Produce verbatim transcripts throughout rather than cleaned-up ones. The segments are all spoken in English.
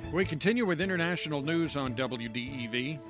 We continue with international news on W D E V.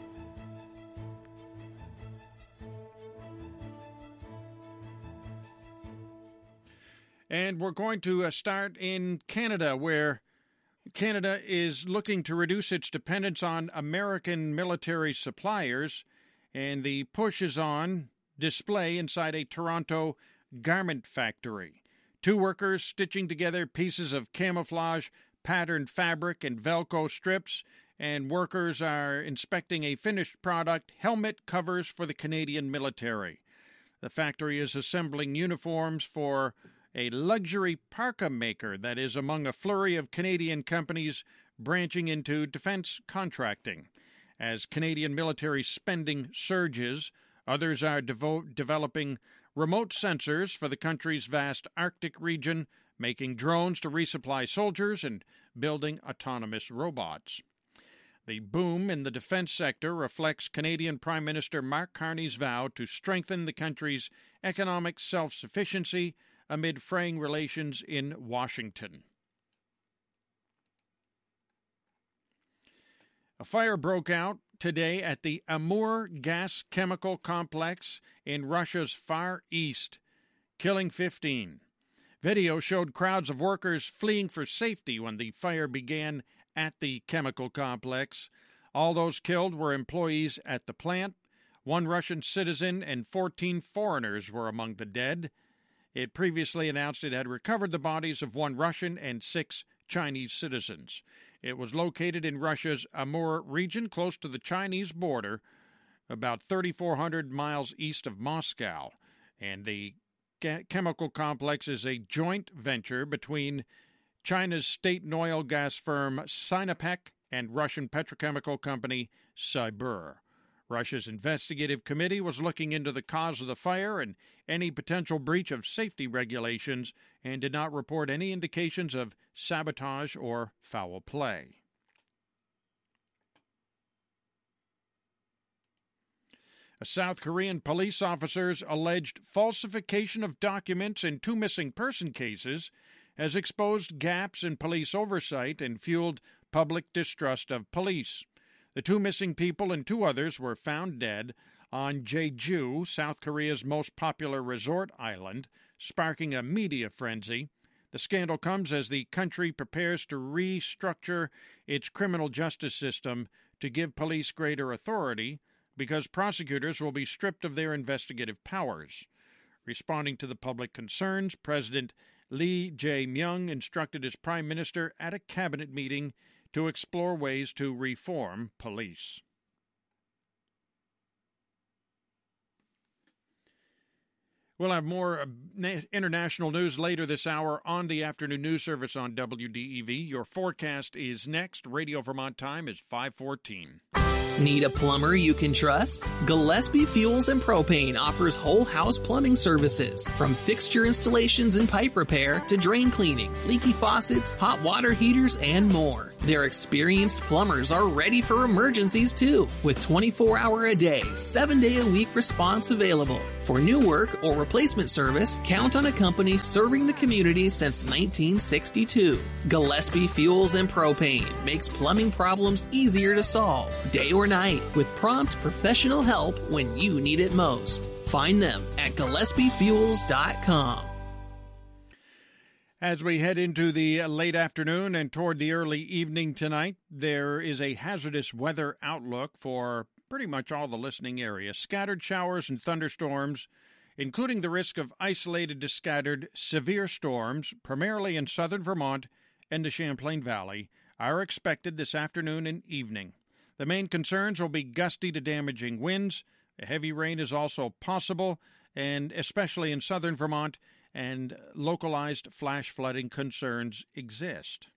And we're going to uh, start in Canada, where Canada is looking to reduce its dependence on American military suppliers, and the push is on display inside a Toronto garment factory. Two workers stitching together pieces of camouflage patterned fabric and Velcro strips, and workers are inspecting a finished product, helmet covers for the Canadian military. The factory is assembling uniforms for a luxury parka maker that is among a flurry of Canadian companies branching into defense contracting. As Canadian military spending surges, others are devo- developing remote sensors for the country's vast Arctic region, making drones to resupply soldiers and building autonomous robots. The boom in the defense sector reflects Canadian Prime Minister Mark Carney's vow to strengthen the country's economic self-sufficiency amid fraying relations in Washington. A fire broke out today at the Amur gas chemical complex in Russia's Far East, killing fifteen. Video showed crowds of workers fleeing for safety when the fire began at the chemical complex. All those killed were employees at the plant. One Russian citizen and fourteen foreigners were among the dead. It previously announced it had recovered the bodies of one Russian and six Chinese citizens. It was located in Russia's Amur region, close to the Chinese border, about thirty-four hundred miles east of Moscow. And the chemical complex is a joint venture between China's state oil gas firm Sinopec and Russian petrochemical company Sibur. Russia's investigative committee was looking into the cause of the fire and any potential breach of safety regulations and did not report any indications of sabotage or foul play. A South Korean police officer's alleged falsification of documents in two missing person cases has exposed gaps in police oversight and fueled public distrust of police. The two missing people and two others were found dead on Jeju, South Korea's most popular resort island, sparking a media frenzy. The scandal comes as the country prepares to restructure its criminal justice system to give police greater authority because prosecutors will be stripped of their investigative powers. Responding to the public concerns, President Lee Jae-myung instructed his prime minister at a cabinet meeting to explore ways to reform police. We'll have more international news later this hour on the afternoon news service on W D E V. Your forecast is next. Radio Vermont time is five fourteen. Need a plumber you can trust? Gillespie Fuels and Propane offers whole house plumbing services, from fixture installations and pipe repair to drain cleaning, leaky faucets, hot water heaters, and more. Their experienced plumbers are ready for emergencies too, with twenty-four hour a day, seven day a week response available. For new work or replacement service, count on a company serving the community since nineteen sixty-two. Gillespie Fuels and Propane makes plumbing problems easier to solve, day or night, with prompt professional help when you need it most. Find them at Gillespie Fuels dot com. As we head into the late afternoon and toward the early evening tonight, there is a hazardous weather outlook for pretty much all the listening areas. Scattered showers and thunderstorms, including the risk of isolated to scattered severe storms, primarily in southern Vermont and the Champlain Valley, are expected this afternoon and evening. The main concerns will be gusty to damaging winds. Heavy rain is also possible, and especially in southern Vermont, and localized flash flooding concerns exist.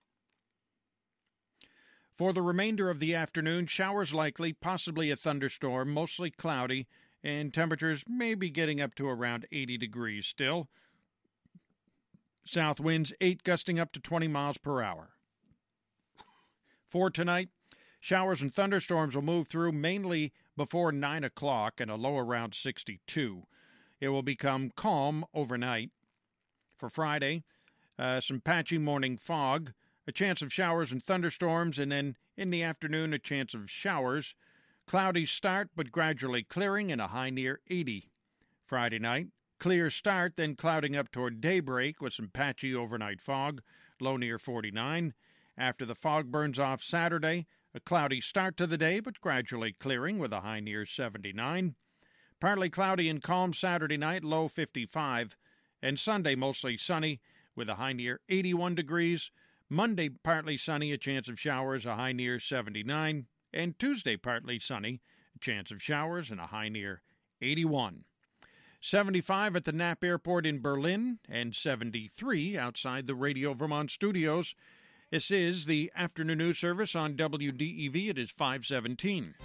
For the remainder of the afternoon, showers likely, possibly a thunderstorm, mostly cloudy, and temperatures may be getting up to around eighty degrees still. South winds eight gusting up to twenty miles per hour. For tonight, showers and thunderstorms will move through mainly before nine o'clock and a low around sixty-two. It will become calm overnight. For Friday, uh, some patchy morning fog, a chance of showers and thunderstorms, and then in the afternoon, a chance of showers. Cloudy start, but gradually clearing, and a high near eighty. Friday night, clear start, then clouding up toward daybreak with some patchy overnight fog, low near forty-nine. After the fog burns off Saturday, a cloudy start to the day, but gradually clearing with a high near seventy-nine. Partly cloudy and calm Saturday night, low fifty-five. And Sunday, mostly sunny with a high near eighty-one degrees. Monday, partly sunny, a chance of showers, a high near seventy-nine. And Tuesday, partly sunny, a chance of showers, and a high near eighty-one. seventy-five at the Knapp Airport in Berlin, and seventy-three outside the Radio Vermont studios. This is the Afternoon News Service on W D E V. It is five seventeen.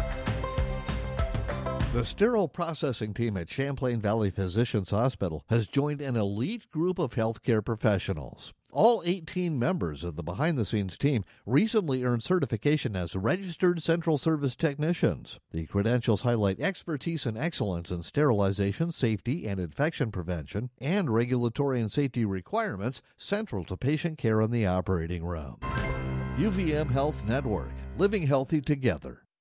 The sterile processing team at Champlain Valley Physicians Hospital has joined an elite group of healthcare professionals. All eighteen members of the behind-the-scenes team recently earned certification as registered central service technicians. The credentials highlight expertise and excellence in sterilization, safety, and infection prevention, and regulatory and safety requirements central to patient care in the operating room. U V M Health Network, living healthy together.